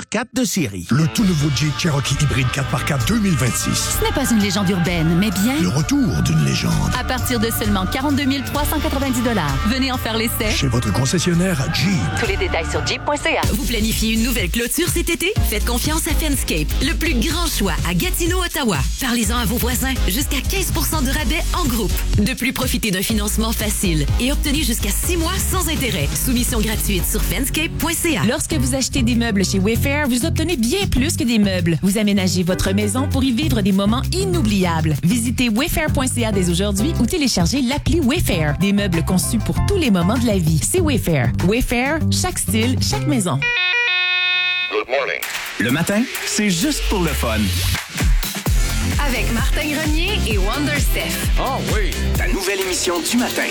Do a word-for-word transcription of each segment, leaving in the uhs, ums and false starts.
quatre de série. Le tout nouveau Jeep Cherokee hybride quatre par quatre deux mille vingt-six. Ce n'est pas une légende urbaine, mais bien... Le retour d'une légende. À partir de seulement quarante-deux mille trois cent quatre-vingt-dix dollars. Venez en faire l'essai. Chez votre concessionnaire Jeep. Tous les détails sur jeep point c a. Vous planifiez une nouvelle clôture cet été? Faites confiance à Fenscape, le plus grand choix à Gatineau, Ottawa. Parlez-en à vos voisins. Jusqu'à quinze pour cent de rabais en groupe. De plus, profitez d'un financement facile et obtenez jusqu'à six mois sans intérêt. Soumission gratuite sur fenscape point c a. Lorsque vous achetez des meubles chez Wayfair, vous obtenez bien plus que des meubles. Vous aménagez votre maison pour y vivre des moments inoubliables. Visitez wayfair point c a dès aujourd'hui ou téléchargez l'appli Wayfair. Des meubles conçus pour tous les moments de la vie. C'est Wayfair. Wayfair, chaque style, chaque maison. Good morning. Le matin, c'est juste pour le fun. Avec Martin Grenier et Wonder Steph. Oh oui, ta nouvelle émission du matin.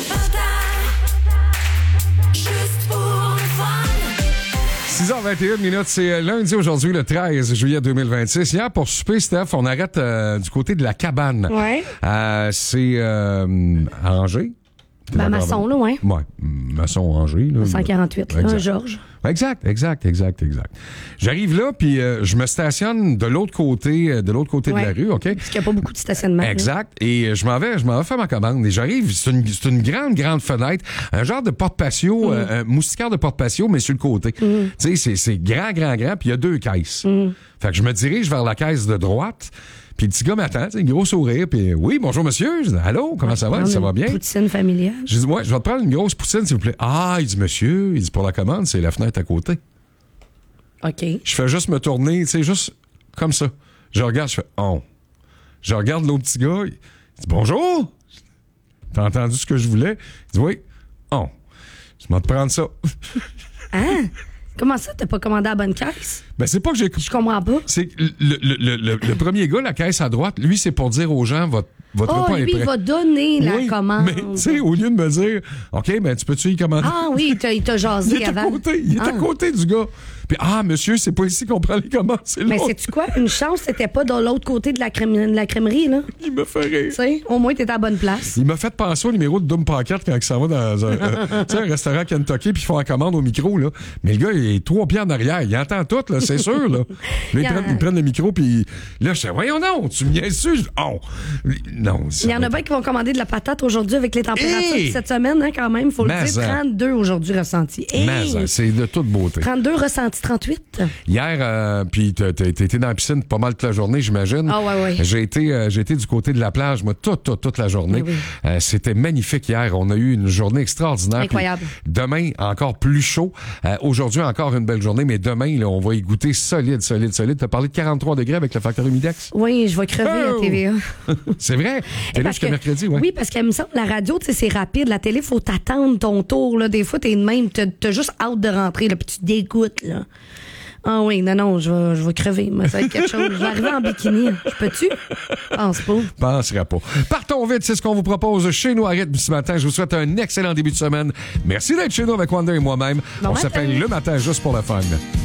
Juste pour le fun. six heures vingt et une minutes, c'est lundi aujourd'hui, le treize juillet deux mille vingt-six. Hier, pour souper, Steph, on arrête euh, du côté de la cabane. Ouais. Euh, c'est euh, à Angers. Ben, maçon, là, ouais. Ouais, maçon Angers. Là. cent quarante-huit, là, Exact. Georges. Exact, exact, exact, exact. J'arrive là, puis euh, je me stationne de l'autre côté, de l'autre côté ouais. de la rue, OK? Parce qu'il n'y a pas beaucoup de stationnement. Exact. Là. Et je m'en vais, je m'en vais faire ma commande. Et j'arrive, c'est une, c'est une grande, grande fenêtre, un genre de porte-patio, mm. euh, un moustiquaire de porte-patio, mais sur le côté. Mm. Tu sais, c'est, c'est grand, grand, grand, puis il y a deux caisses. Mm. Fait que je me dirige vers la caisse de droite. Puis le petit gars m'attend, un gros sourire, puis oui, bonjour monsieur. Je dis, allô, comment ouais, ça va? Ça va bien? Poutine familiale. Je dis, ouais, je vais te prendre une grosse poutine, s'il vous plaît. Ah, il dit, monsieur, il dit, pour la commande, c'est la fenêtre à côté. OK. Je fais juste me tourner, tu sais, juste comme ça. Je regarde, je fais, oh. Je regarde l'autre petit gars, il dit, bonjour. T'as entendu ce que je voulais? Il dit, oui. Oh. Je vais te prendre ça. Hein? Comment ça, t'as pas commandé à la bonne caisse? Ben, c'est pas que j'ai... Je comprends pas. C'est le, le, le, le, le premier gars, la caisse à droite, lui, c'est pour dire aux gens, votre, votre oh, repas est lui, prêt. il va donner la oui, commande. Mais, tu sais, au lieu de me dire, OK, ben, tu peux-tu y commander? Ah oui, il t'a, il t'a jasé il est avant. À côté, il est ah. à côté du gars. Puis, ah, monsieur, c'est pas ici qu'on prend les commandes, c'est là. Mais sais-tu quoi? Une chance, c'était pas de l'autre côté de la, crème, de la crèmerie, là. Il me fait rire. Tu sais, au moins, t'étais à la bonne place. Il m'a fait penser au numéro de Doom Pocket quand il s'en va dans un, euh, un restaurant Kentucky puis ils font la commande au micro, là. Mais le gars, il est trois pieds en arrière. Il entend tout, là, c'est sûr, là. Là, ils, prennent, ils prennent le micro puis là, je dis, voyons non, tu me viens dessus. Je dis, oh. Non. Il y en a bien qui vont commander de la patate aujourd'hui avec les températures hey! de cette semaine, hein, quand même. Faut le dire, trente-deux aujourd'hui ressentis. Hey! Mais c'est de toute beauté. trente-deux ressentis, trente-huit. Hier, euh, puis t'as été dans la piscine pas mal toute la journée, j'imagine. Ah ouais, ouais. J'ai été, euh, j'ai été du côté de la plage, moi, toute, toute, toute la journée. Oui. Euh, c'était magnifique hier. On a eu une journée extraordinaire. Incroyable. Puis demain, encore plus chaud. Euh, aujourd'hui, encore une belle journée, mais demain, là, on va y goûter solide, solide, solide. T'as parlé de quarante-trois degrés avec le facteur humidex? Oui, je vais crever oh! à T V A. C'est vrai? T'es là jusqu'à mercredi, ouais. Oui, parce qu'elle me semble, la radio, tu sais, c'est rapide. La télé, faut t'attendre ton tour, là. Des fois, t'es de même, t'as, t'as juste hâte de rentrer, là, puis tu dégoûtes, là. Ah oui, non, non, je vais, je vais crever. Mais ça va être quelque chose. Je vais arriver en bikini. Je peux-tu? Pense pas. Penserais pas. Partons vite, c'est ce qu'on vous propose chez nous à rythme ce matin. Je vous souhaite un excellent début de semaine. Merci d'être chez nous avec Wanda et moi-même. Bon On matin. s'appelle Le Matin juste pour le fun.